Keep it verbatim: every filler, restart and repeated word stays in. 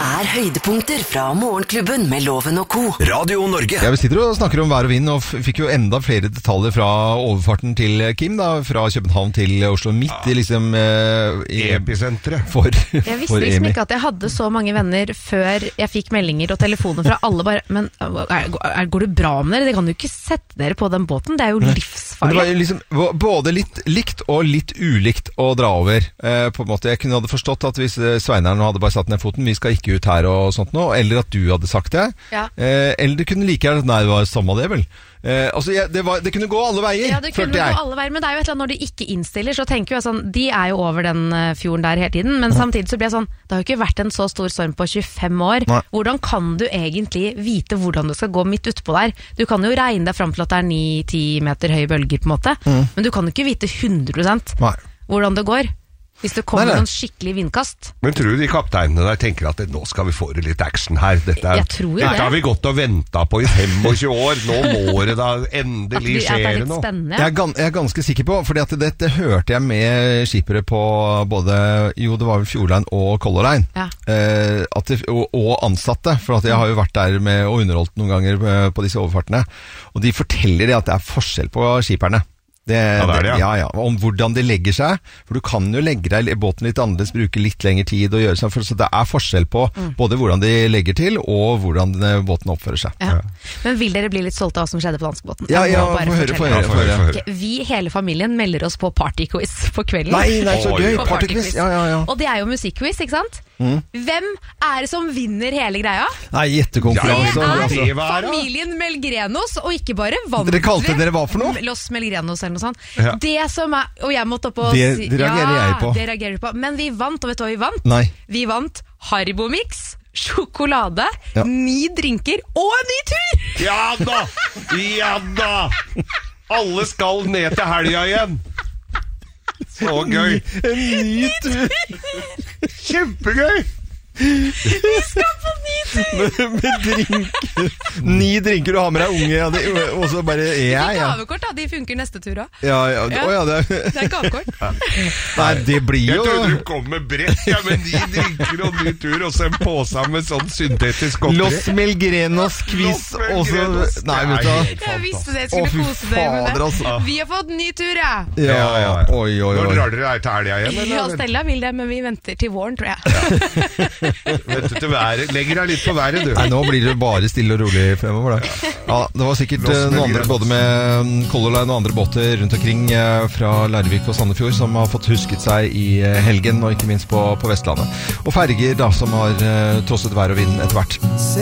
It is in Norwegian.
er høydepunkter fra Morgenklubben med Loven og Co. Radio Norge. Ja, vi sitter og snakker om vær og vind, og fikk jo enda flere detaljer fra overfarten til Kim, da, fra København til Oslo, midt i liksom eh, episenteret. For, jeg visste for liksom ikke at jeg hadde så mange venner før jeg fikk meldinger og telefoner fra alle bare, men er, er, går det bra med dere? Det kan du ikke sette dere på den båten, det er jo livsfarlig. Det var jo liksom både litt likt og litt ulikt å dra over, eh, på en måte. Jeg kunne hadde forstått at hvis Sveineren hadde bare satt ned foten, vi skal ikke ut her og sånt nå, eller at du hadde sagt det, ja. eh, eller det kunne like gjerne at nei, det var samme det vel. Eh, altså, jeg, det, var, det kunne gå alle veier, ja, det kunne gå alle veier, men det er jo et eller annet når de ikke innstiller, så tenker jeg sånn, de er jo over den fjorden der hele tiden, men samtidig så blir jeg sånn, det har jo ikke vært en så stor storm på tjuefem år. Nei. Hvordan kan du egentlig vite hvordan du skal gå midt utpå der? Du kan jo regne deg frem til at det er ni ti meter høye bølger på en måte, mm. men du kan jo ikke vite hundre prosent Nei. Hvordan det går. Hvis det kommer nei, nei. Noen skikkelig vindkast. Men tror du de kapteinene der tenker at nå skal vi få det litt action her? Dette, er, dette har vi gått og ventet på i tjuefem år. Nå må det da endelig skje det nå. Jeg er, gan, jeg er ganske sikker på, fordi at dette hørte jeg med skipere på både, jo det var vel Fjordline og Color Line, ja. eh, at det, og, og ansatte, for at jeg har jo vært der med og underholdt noen ganger på disse overfartene, og de forteller det at det er forskjell på skiperne. Det, ja, det er det, ja. Ja, ja. Om hvordan de legger seg, for du kan jo legge deg i båten litt annerledes, bruke litt lengre tid og gjøre sånn, for så det er forskjell på mm. både hvordan de legger til og hvordan båten oppfører seg. Ja. Ja. Men vil dere bli litt stolte av hva som skjedde på danskebåten? Ja, ja, få høre, få høre, høre. Okay, vi, hele familien, melder oss på partyquiz på kvelden. Nei, nei, så gøy, partyquiz. Ja, ja, ja. Og det er jo musikkquiz, ikke sant? Mm. Hvem er det som vinner hele greia? Nei, gjettekonkurranse. Ja, det er familien Melgrenos, og ikke bare vant. Dere kalte dere hva for noe? Los Melgrenos eller noe sånt. Ja. Det som er, og jeg måtte opp og det, si, det reagerer ja, jeg på. Det reagerer du på. Men vi vant, og vet du hva vi vant? Nei. Vi vant Haribo Mix, sjokolade, ja. ni drinker og en ny tur! Ja da! Ja da! Alle skal ned til helga igjen. Så gøy. En ny tur. Kjempegøy. Vi skal på ny tur. med, med drinker. Ni drinker, du har med deg unge, ja, det, og så bare ja, ja. Gavekort da, de funker neste tur også. Ja, ja, ja. Oh, ja det, er... det er gavekort. Ja. Nei, det blir jo... Jeg trodde du kom med brett, ja, med ni drinker og ny tur, og så en påsa med sånn syntetisk oppi. Los Melgrenos quiz, og så... Nei, vet du. Jeg visste det, jeg skulle oh, kose deg med det. Altså. Vi har fått ny tur, ja. Ja, ja, oi, oi, oi. Når drar dere til helga igjen, eller? Ja, Stella vil det, men vi venter til våren, tror jeg. Ja. Vet du til været, legger deg litt på været, du. Nei, nå blir det bare stille og rolig fremover da. Ja, det var sikkert noen andre, både med Color Line og andre båter rundt omkring fra Larvik og Sandefjord, som har fått husket seg i helgen, og ikke minst på, på Vestlandet. Og ferger da, som har trosset vær og vind etter hvert.